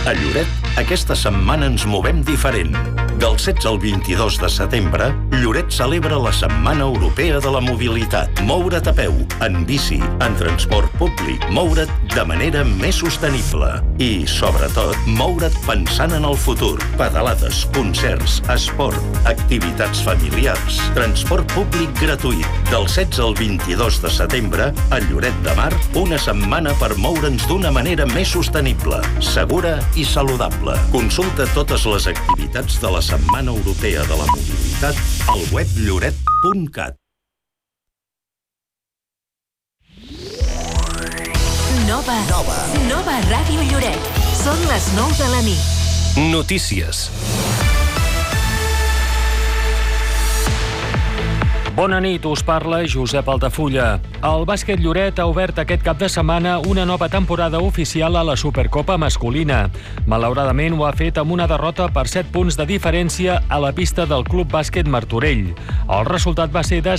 A Lloret, aquesta setmana ens movem diferent. Del 16 al 22 de setembre, Lloret celebra la Setmana Europea de la Mobilitat. Moure't a peu, en bici, en transport públic, moure't de manera més sostenible. I, sobretot, moure't pensant en el futur. Pedalades, concerts, esport, activitats familiars, transport públic gratuït. Del 16 al 22 de setembre, a Lloret de Mar, una setmana per moure'ns d'una manera més sostenible, segura i saludable. Consulta totes les activitats de la Setmana Europea de la Mobilitat al web lloret.cat. Nova Ràdio Lloret. Són les 9 de la nit. Notícies. Bona nit, us parla Josep Altafulla. El bàsquet Lloret ha obert aquest cap de setmana una nova temporada oficial a la Supercopa masculina. Malauradament ho ha fet amb una derrota per 7 punts de diferència a la pista del Club Bàsquet Martorell. El resultat va ser de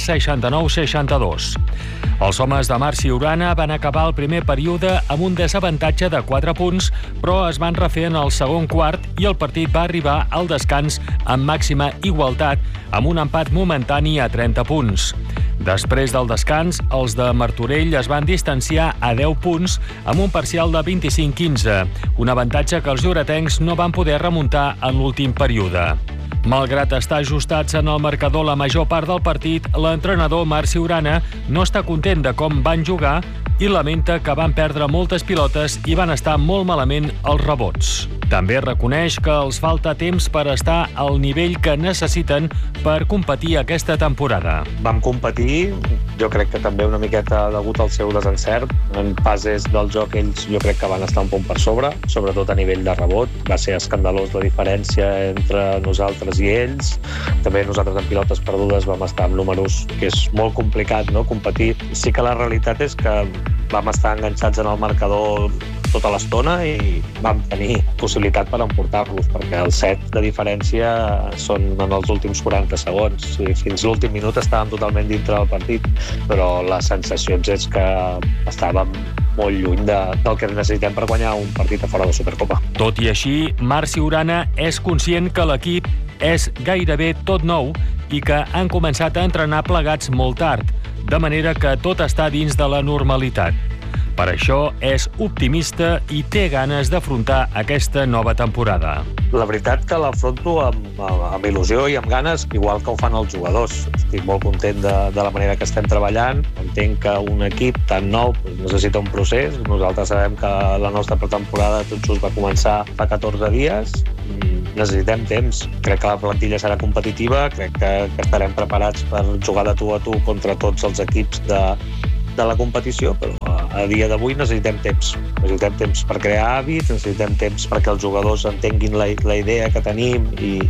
69-62. Els homes de Marci Urana van acabar el primer període amb un desavantatge de 4 punts, però es van refer en el segon quart i el partit va arribar al descans amb màxima igualtat, amb un empat momentani a 30 punts. Després del descans, els de Martorell es van distanciar a 10 punts amb un parcial de 25-15, un avantatge que els lloretencs no van poder remuntar en l'últim període. Malgrat estar ajustats en el marcador la major part del partit, l'entrenador Marci Urana no està content de com van jugar i lamenta que van perdre moltes pilotes i van estar molt malament els rebots. També reconeix que els falta temps per estar al nivell que necessiten per competir aquesta temporada. Vam competir, jo crec que també una miqueta degut al seu desencert. En fases del joc ells jo crec que van estar un punt per sobre, sobretot a nivell de rebot. Va ser escandalós la diferència entre nosaltres i ells. També nosaltres en pilotes perdudes vam estar amb números que és molt complicat, no?, competir. Sí que la realitat és que vam estar enganxats en el marcador tota l'estona i vam tenir possibilitat per emportar-los, perquè el set de diferència són en els últims 40 segons. Fins l'últim minut estàvem totalment dintre del partit, però les sensacions és que estàvem molt lluny del que necessitem per guanyar un partit a fora de Supercopa. Tot i així, Marci Urana és conscient que l'equip és gairebé tot nou i que han començat a entrenar plegats molt tard, de manera que tot està dins de la normalitat. Per això és optimista i té ganes d'afrontar aquesta nova temporada. La veritat que l'afronto amb il·lusió i amb ganes, igual que ho fan els jugadors. Estic molt content de la manera que estem treballant. Entenc que un equip tan nou necessita un procés. Nosaltres sabem que la nostra pretemporada tot just va començar fa 14 dies. Necessitem temps. Crec que la plantilla serà competitiva, crec que estarem preparats per jugar de tu a tu contra tots els equips de la competició, però a dia d'avui necessitem temps. Necessitem temps per crear hàbits, necessitem temps perquè els jugadors entenguin la idea que tenim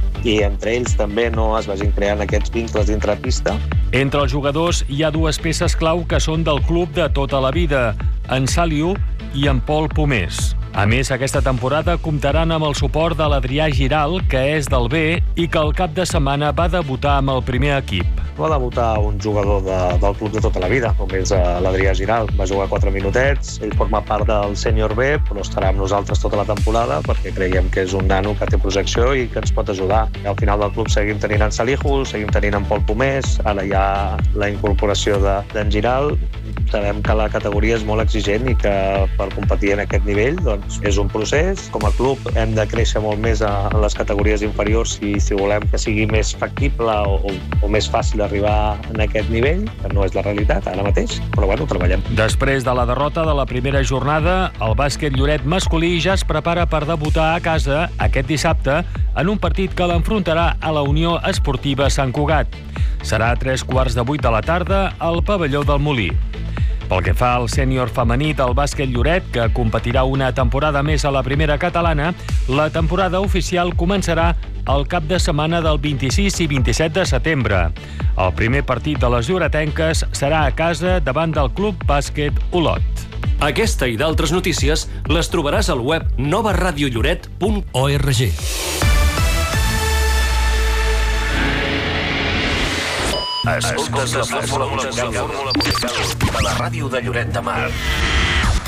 i entre ells també no es vagin creant aquests vincles dintre pista. Entre els jugadors hi ha dues peces clau que són del club de tota la vida, en Saliu i en Pol Pomés. A més, aquesta temporada comptaran amb el suport de l'Adrià Giral, que és del B i que el cap de setmana va debutar amb el primer equip. Va debutar un jugador del club de tota la vida, com és l'Adrià Giral. Va jugar 4 minutets, ell forma part del sènior B, però estarà amb nosaltres tota la temporada perquè creiem que és un nano que té projecció i que ens pot ajudar. Al final del club seguim tenint en Salihu, seguim tenint en Pol Pomés, ara hi ha la incorporació d'en Giral. Sabem que la categoria és molt exigent i que per competir en aquest nivell doncs, és un procés. Com a club hem de créixer molt més a les categories inferiors si volem que sigui més factible o més fàcil arribar en aquest nivell, que no és la realitat ara mateix, però bueno, treballem. Després de la derrota de la primera jornada, el bàsquet Lloret masculí ja es prepara per debutar a casa aquest dissabte en un partit que l'enfrontarà a la Unió Esportiva Sant Cugat. Serà a 3:15 de la tarda al pavelló del Molí. Pel que fa al sènior femení del bàsquet Lloret, que competirà una temporada més a la primera catalana, la temporada oficial començarà el cap de setmana del 26 i 27 de setembre. El primer partit de les lloretenques serà a casa davant del Club Bàsquet Olot. Aquesta i d'altres notícies les trobaràs al web novaradiolloret.org. Escoltes la fórmula musical de la ràdio de Lloret de Mar.